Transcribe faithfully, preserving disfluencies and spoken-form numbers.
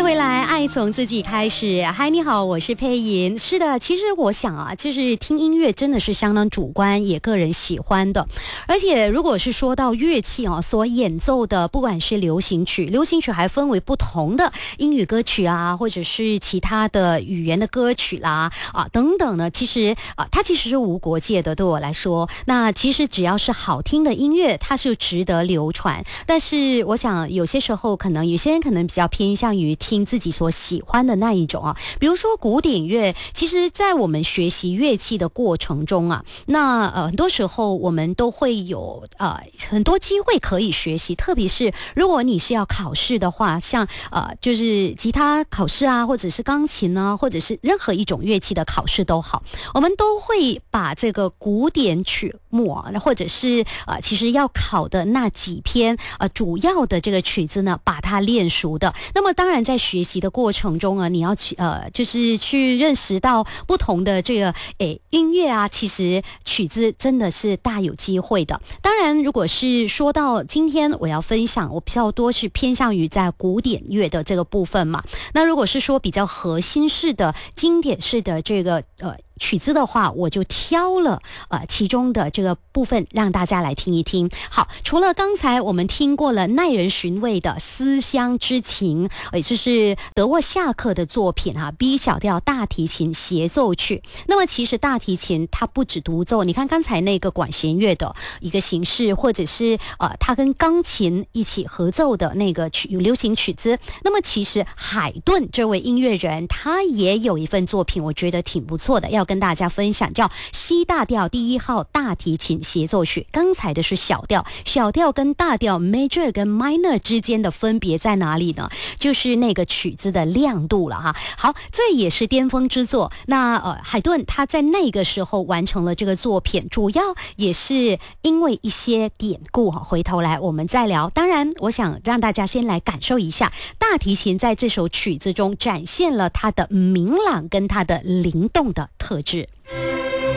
迎回来，爱从自己开始。嗨，你好，我是佩莹。是的，其实我想啊，就是听音乐真的是相当主观，也个人喜欢的。而且如果是说到乐器啊所演奏的，不管是流行曲，流行曲还分为不同的英语歌曲啊，或者是其他的语言的歌曲啦啊等等呢，其实啊它其实是无国界的。对我来说，那其实只要是好听的音乐，它是值得流传。但是我想有些时候可能有些人可能比较偏向于听自己所喜欢的那一种啊，比如说古典乐，其实在我们学习乐器的过程中啊，那呃很多时候我们都会有呃很多机会可以学习，特别是如果你是要考试的话，像呃就是吉他考试啊，或者是钢琴啊，或者是任何一种乐器的考试都好，我们都会把这个古典曲目啊，或者是呃其实要考的那几篇呃主要的这个曲子呢，把它练熟的。那么当然在学习的过程中啊，你要去呃就是去认识到不同的这个诶音乐啊，其实曲子真的是大有机会的。当然如果是说到今天我要分享，我比较多是偏向于在古典乐的这个部分嘛。那如果是说比较核心式的经典式的这个呃曲子的话，我就挑了呃其中的这个部分让大家来听一听。好，除了刚才我们听过了耐人寻味的思乡之情，也就是德沃夏克的作品哈、啊、B 小调大提琴协奏曲。那么其实大提琴它不止独奏，你看刚才那个管弦乐的一个形式，或者是呃它跟钢琴一起合奏的那个曲流行曲子。那么其实海顿这位音乐人他也有一份作品，我觉得挺不错的，要跟大家分享，叫 C 大调第一号大提琴协奏曲。刚才的是小调，小调跟大调 major 跟 minor 之间的分别在哪里呢？就是那个曲子的亮度了哈。好，这也是巅峰之作。那呃，海顿他在那个时候完成了这个作品，主要也是因为一些典故哈。回头来我们再聊。当然，我想让大家先来感受一下大提琴在这首曲子中展现了它的明朗跟它的灵动的特质。